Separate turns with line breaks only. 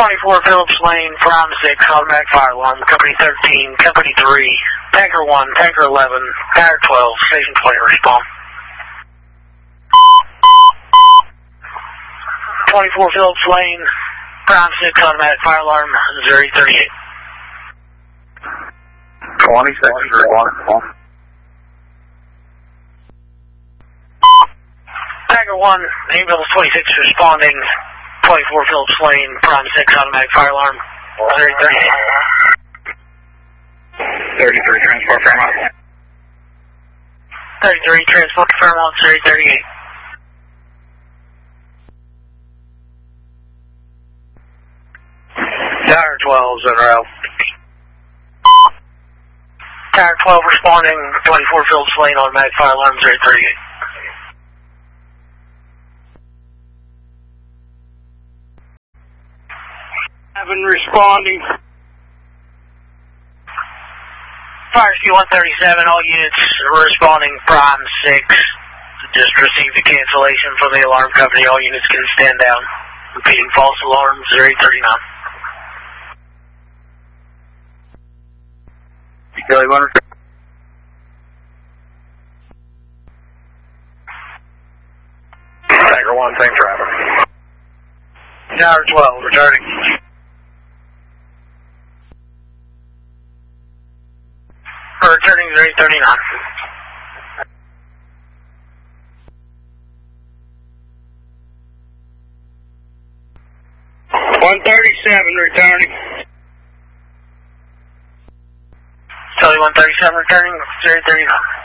24 Phillips Lane, Prom 6, automatic fire alarm, Company 13, Company 3, Tanker 1, Tanker 11, Tanker 12, Station 20, respond. 24 Phillips Lane, Prom 6, automatic fire alarm, 0838.
26, respond.
Tanker 1, ambulance 26 responding, 24 Phillips Lane, Prom 6, automatic fire alarm, 0838.
33, transport Fairmont.
33, transport to Fairmont, 0838. Tower 12 is en route. Tower 12 responding, 24 Phillips Lane, automatic fire alarm, 0838.
Responding.
Fire C-137, all units responding, Prime 6. Just received a cancellation from the alarm company. All units can stand down. Repeating false alarm, 0839.
Kelly 1. Tanker 1, same traffic.
Tower 12, returning. Returning 0839.
Returning.
Kelly 137 returning, 0839.